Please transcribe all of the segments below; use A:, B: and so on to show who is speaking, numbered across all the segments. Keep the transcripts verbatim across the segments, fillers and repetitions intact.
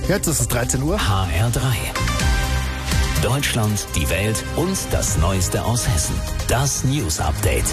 A: Jetzt ist es dreizehn Uhr.
B: H R drei. Deutschland, die Welt und das Neueste aus Hessen. Das News Update.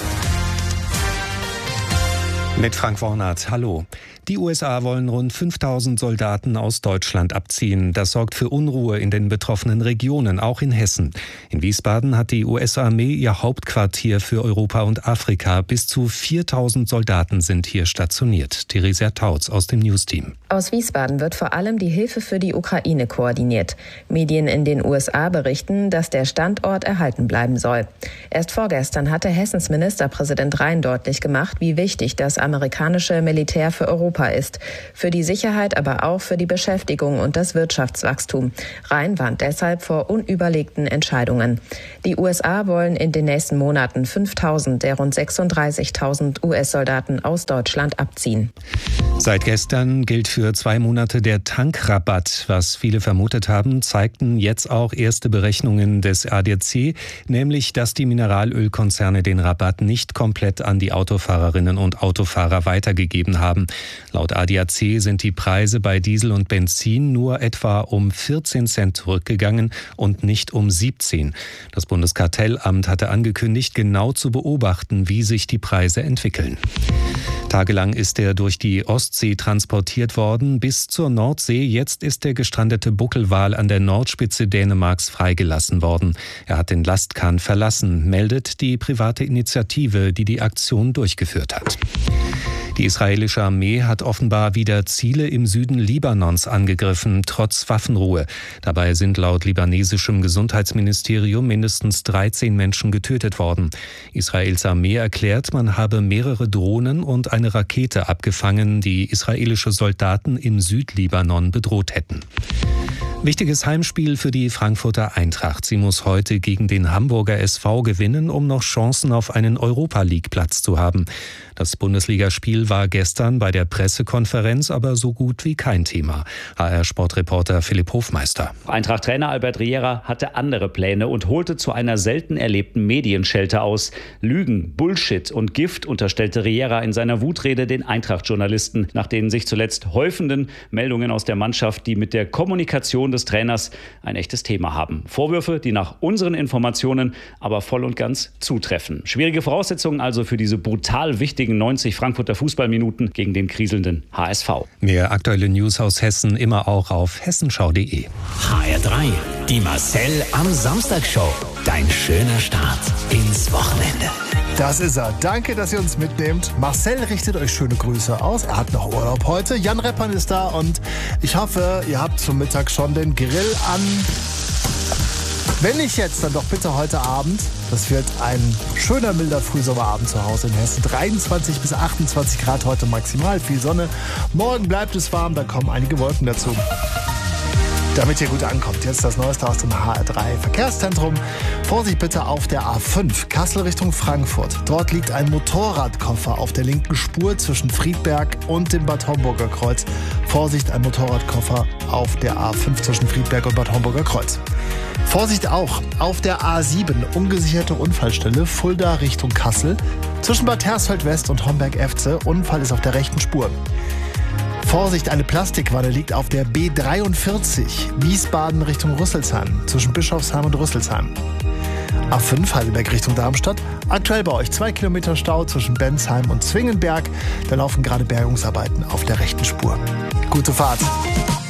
C: Mit Frank Wornert, hallo. Die U S A wollen rund fünftausend Soldaten aus Deutschland abziehen. Das sorgt für Unruhe in den betroffenen Regionen, auch in Hessen. In Wiesbaden hat die U S-Armee ihr Hauptquartier für Europa und Afrika. Bis zu viertausend Soldaten sind hier stationiert. Theresia Tautz aus dem Newsteam.
D: Aus Wiesbaden wird vor allem die Hilfe für die Ukraine koordiniert. Medien in den U S A berichten, dass der Standort erhalten bleiben soll. Erst vorgestern hatte Hessens Ministerpräsident Rhein deutlich gemacht, wie wichtig das amerikanische Militär für Europa ist. Für die Sicherheit, aber auch für die Beschäftigung und das Wirtschaftswachstum. Rhein warnt deshalb vor unüberlegten Entscheidungen. Die U S A wollen in den nächsten Monaten fünftausend der rund sechsunddreißigtausend U S-Soldaten aus Deutschland abziehen.
C: Seit gestern gilt für zwei Monate der Tankrabatt. Was viele vermutet haben, zeigten jetzt auch erste Berechnungen des A D A C, nämlich, dass die Mineralölkonzerne den Rabatt nicht komplett an die Autofahrerinnen und Autofahrer weitergegeben haben. Laut A D A C sind die Preise bei Diesel und Benzin nur etwa um vierzehn Cent zurückgegangen und nicht um siebzehn. Das Bundeskartellamt hatte angekündigt, genau zu beobachten, wie sich die Preise entwickeln. Tagelang ist er durch die Ostsee transportiert worden bis zur Nordsee. Jetzt ist der gestrandete Buckelwal an der Nordspitze Dänemarks freigelassen worden. Er hat den Lastkahn verlassen, meldet die private Initiative, die die Aktion durchgeführt hat. Die israelische Armee hat offenbar wieder Ziele im Süden Libanons angegriffen, trotz Waffenruhe. Dabei sind laut libanesischem Gesundheitsministerium mindestens dreizehn Menschen getötet worden. Israels Armee erklärt, man habe mehrere Drohnen und eine Rakete abgefangen, die israelische Soldaten im Südlibanon bedroht hätten. Wichtiges Heimspiel für die Frankfurter Eintracht. Sie muss heute gegen den Hamburger S V gewinnen, um noch Chancen auf einen Europa-League-Platz zu haben. Das Bundesligaspiel war gestern bei der Pressekonferenz aber so gut wie kein Thema. H R-Sportreporter Philipp Hofmeister.
E: Eintracht-Trainer Albert Riera hatte andere Pläne und holte zu einer selten erlebten Medienschelte aus. Lügen, Bullshit und Gift unterstellte Riera in seiner Wutrede den Eintracht-Journalisten, nach denen sich zuletzt häufenden Meldungen aus der Mannschaft, die mit der Kommunikation des Trainers ein echtes Thema haben. Vorwürfe, die nach unseren Informationen aber voll und ganz zutreffen. Schwierige Voraussetzungen also für diese brutal wichtigen neunzig Frankfurter Fußballminuten gegen den kriselnden H S V.
C: Mehr aktuelle News aus Hessen immer auch auf hessenschau punkt de.
B: H R drei. Die Marcel am Samstag Show. Dein schöner Start ins Wochenende.
A: Das ist er. Danke, dass ihr uns mitnehmt. Marcel richtet euch schöne Grüße aus. Er hat noch Urlaub heute. Jan Reppan ist da und ich hoffe, ihr habt zum Mittag schon den Grill an. Wenn nicht jetzt, dann doch bitte heute Abend. Das wird ein schöner, milder Frühsommerabend zu Hause in Hessen. dreiundzwanzig bis achtundzwanzig Grad heute maximal, viel Sonne. Morgen bleibt es warm, da kommen einige Wolken dazu. Damit ihr gut ankommt, jetzt das Neueste aus dem H R drei Verkehrszentrum. Vorsicht bitte auf der A fünf, Kassel Richtung Frankfurt. Dort liegt ein Motorradkoffer auf der linken Spur zwischen Friedberg und dem Bad Homburger Kreuz. Vorsicht, ein Motorradkoffer auf der A fünf zwischen Friedberg und Bad Homburger Kreuz. Vorsicht auch auf der A sieben, ungesicherte Unfallstelle, Fulda Richtung Kassel. Zwischen Bad Hersfeld West und Homberg-Efze, Unfall ist auf der rechten Spur. Vorsicht, eine Plastikwanne liegt auf der B dreiundvierzig, Wiesbaden Richtung Rüsselsheim, zwischen Bischofsheim und Rüsselsheim. A fünf, Heidelberg Richtung Darmstadt. Aktuell bei euch zwei Kilometer Stau zwischen Bensheim und Zwingenberg. Da laufen gerade Bergungsarbeiten auf der rechten Spur. Gute Fahrt!